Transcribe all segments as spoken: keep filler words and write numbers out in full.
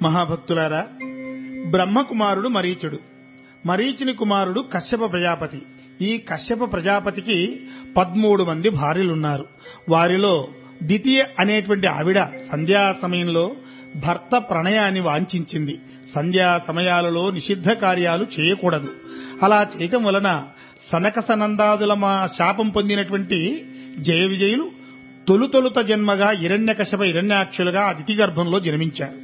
మహాభక్తులారా, బ్రహ్మకుమారుడు మరీచుడు, మరీచుని కుమారుడు కశ్యప ప్రజాపతి. ఈ కశ్యప ప్రజాపతికి పదమూడు మంది భార్యలున్నారు. వారిలో ద్వితీయ అనేటువంటి ఆవిడ సంధ్యా సమయంలో భర్త ప్రణయాన్ని వాంఛించింది. సంధ్యా సమయాలలో నిషిద్ధ కార్యాలు చేయకూడదు. అలా చేయటం వలన సనక సనందాదుల మా శాపం పొందినటువంటి జయ విజయులు తొలుతొలుత జన్మగా హిరణ్యకశప హిరణ్యాక్షులుగా అతిథి గర్భంలో జన్మించారు.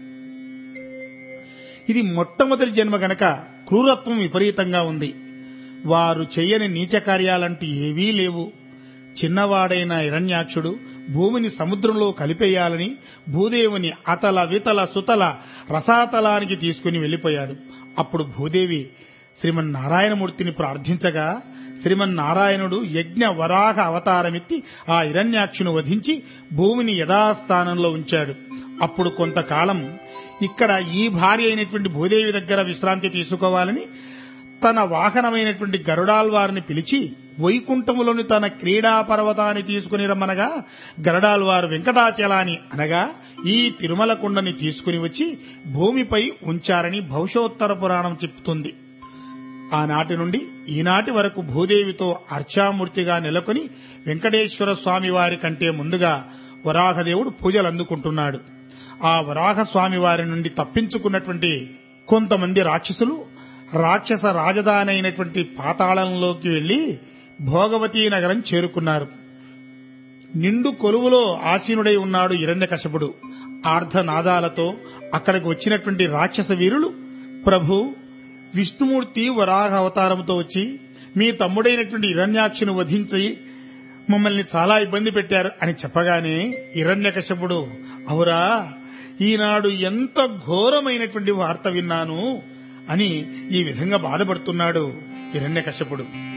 ఇది మొట్టమొదటి జన్మ గనక క్రూరత్వం విపరీతంగా ఉంది. వారు చెయ్యని నీచ కార్యాలంటూ ఏవీ లేవు. చిన్నవాడైన హిరణ్యాక్షుడు భూమిని సముద్రంలో కలిపేయాలని భూదేవుని అతల వితల సుతల రసాతలానికి తీసుకుని వెళ్లిపోయాడు. అప్పుడు భూదేవి శ్రీమన్నారాయణమూర్తిని ప్రార్థించగా శ్రీమన్నారాయణుడు యజ్ఞ వరాహ అవతారమెత్తి ఆ హిరణ్యాక్షును వధించి భూమిని యథాస్థానంలో ఉంచాడు. అప్పుడు కొంతకాలం ఇక్కడ ఈ భార్య అయినటువంటి భూదేవి దగ్గర విశ్రాంతి తీసుకోవాలని తన వాహనమైనటువంటి గరుడాల్వారిని పిలిచి వైకుంఠములోని తన క్రీడా పర్వతాన్ని తీసుకుని రమ్మనగా గరుడాల్వారు వెంకటాచలాని అనగా ఈ తిరుమల కొండని తీసుకుని వచ్చి భూమిపై ఉంచారని భవిష్యోత్తర పురాణం చెప్తుంది. ఆనాటి నుండి ఈనాటి వరకు భూదేవితో అర్చామూర్తిగా నెలకొని వెంకటేశ్వర స్వామి వారి కంటే ముందుగా వరాహదేవుడు పూజలు అందుకుంటున్నాడు. ఆ వరాహ స్వామి వారి నుండి తప్పించుకున్నటువంటి కొంతమంది రాక్షసులు రాక్షస రాజధాని అయినటువంటి పాతాళంలోకి వెళ్లి భోగవతీ నగరం చేరుకున్నారు. నిండు కొలువులో ఆసీనుడై ఉన్నాడు హిరణ్యకశపుడు. ఆర్ధనాదాలతో అక్కడికి వచ్చినటువంటి రాక్షస వీరులు, ప్రభు, విష్ణుమూర్తి వరాహ అవతారంతో వచ్చి మీ తమ్ముడైనటువంటి హిరణ్యాక్షును వధించి మమ్మల్ని చాలా ఇబ్బంది పెట్టారు అని చెప్పగానే హిరణ్యకశపుడు, అవురా, ఈనాడు ఎంత ఘోరమైనటువంటి వార్త విన్నాను అని ఈ విధంగా బాధపడుతున్నాడు హిరణ్యకశపుడు.